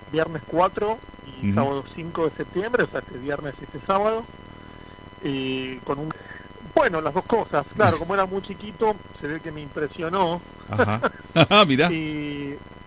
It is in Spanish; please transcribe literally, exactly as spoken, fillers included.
viernes cuatro y Ujú. sábado cinco de septiembre, o sea, este viernes y este sábado. Y con un... Bueno, las dos cosas. Claro, como era muy chiquito, se ve que me impresionó. Ajá. Mirá. Y